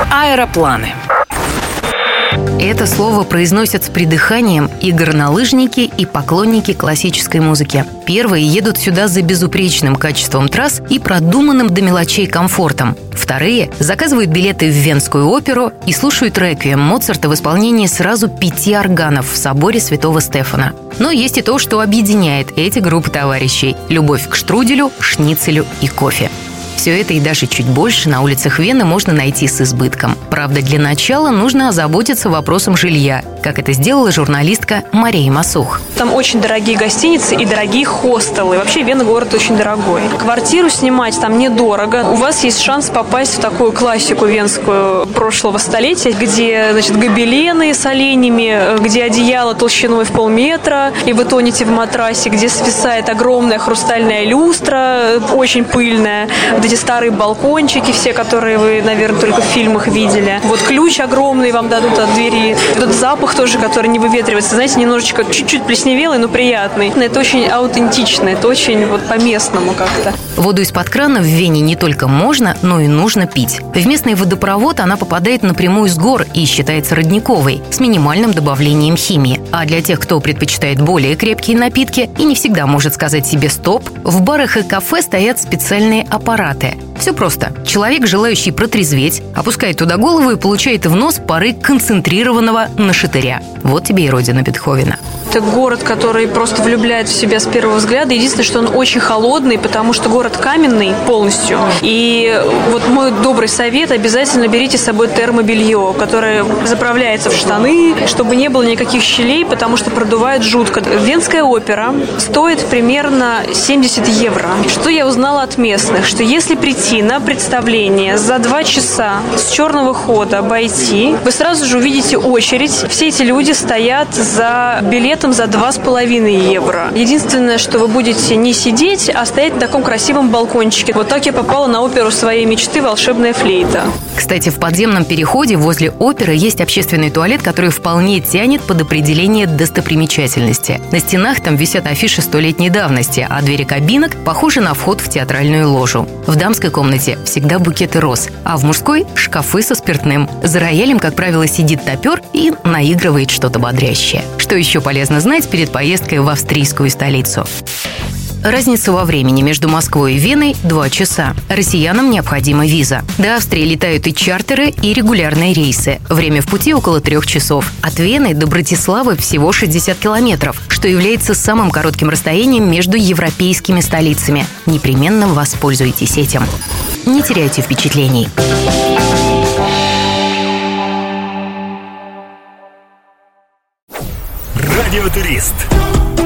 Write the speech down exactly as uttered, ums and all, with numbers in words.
аэропланы. Это слово произносят с придыханием и горнолыжники, и поклонники классической музыки. Первые едут сюда за безупречным качеством трасс и продуманным до мелочей комфортом. Вторые заказывают билеты в Венскую оперу и слушают реквием Моцарта в исполнении сразу пяти органов в соборе Святого Стефана. Но есть и то, что объединяет эти группы товарищей – любовь к штруделю, шницелю и кофе. Все это и даже чуть больше на улицах Вены можно найти с избытком. Правда, для начала нужно озаботиться вопросом жилья, как это сделала журналистка Мария Масух. Там очень дорогие гостиницы и дорогие хостелы. Вообще Вена город очень дорогой. Квартиру снимать там недорого. У вас есть шанс попасть в такую классику венскую прошлого столетия, где, значит, гобелены с оленями, где одеяло толщиной в полметра, и вы тонете в матрасе, где свисает огромная хрустальная люстра, очень пыльная, эти старые балкончики, все, которые вы, наверное, только в фильмах видели. Вот ключ огромный вам дадут от двери. Этот запах тоже, который не выветривается. Знаете, немножечко чуть-чуть плесневелый, но приятный. Это очень аутентично, это очень вот по-местному как-то. Воду из-под крана в Вене не только можно, но и нужно пить. В местный водопровод она попадает напрямую с гор и считается родниковой, с минимальным добавлением химии. А для тех, кто предпочитает более крепкие напитки и не всегда может сказать себе «стоп», в барах и кафе стоят специальные аппараты. Все просто. Человек, желающий протрезветь, опускает туда голову и получает в нос пары концентрированного нашатыря. Вот тебе и родина Бетховена. Это город, который просто влюбляет в себя с первого взгляда. Единственное, что он очень холодный, потому что город каменный полностью. И вот мой добрый совет: обязательно берите с собой термобелье, которое заправляется в штаны, чтобы не было никаких щелей, потому что продувает жутко. Венская опера стоит примерно семьдесят евро. Что я узнала от местных? Что если прийти на представление за два часа с черного хода обойти, вы сразу же увидите очередь. Все эти люди стоят за билетом за два с половиной евро. Единственное, что вы будете не сидеть, а стоять на таком красивом балкончике. Вот так я попала на оперу своей мечты «Волшебная флейта». Кстати, в подземном переходе возле оперы есть общественный туалет, который вполне тянет под определение достопримечательности. На стенах там висят афиши столетней давности, а двери кабинок похожи на вход в театральную ложу. В дамской комнате всегда букеты роз, а в мужской – шкафы со спиртным. За роялем, как правило, сидит топер и наигрывает что-то бодрящее. Что еще полезно знать перед поездкой в австрийскую столицу? Разница во времени между Москвой и Веной – два часа. Россиянам необходима виза. До Австрии летают и чартеры, и регулярные рейсы. Время в пути около трех часов. От Вены до Братиславы всего шестьдесят километров, что является самым коротким расстоянием между европейскими столицами. Непременно воспользуйтесь этим. Не теряйте впечатлений. Радиотурист.